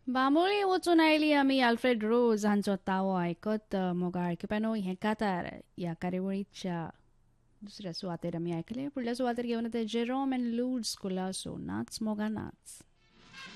बांबोळी वचून आयली आमी आल्फ्रेड रोज हांचो तावो आयकत मोगाळ किपेनो हें कातार ह्या कार्यावळीच्या दुसऱ्या सुवातेर आमी आयकले. फुडल्या सुवातेर घेवन येता जेरोम अँड लूड स्कुलासो नाच मोगा नाच.